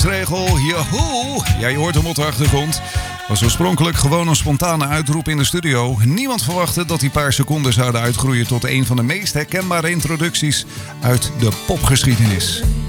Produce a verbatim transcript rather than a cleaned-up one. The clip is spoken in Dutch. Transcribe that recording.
Regel, joho! Ja, je hoort hem op de achtergrond. Was oorspronkelijk gewoon een spontane uitroep in de studio. Niemand verwachtte dat die paar seconden zouden uitgroeien tot een van de meest herkenbare introducties uit de popgeschiedenis.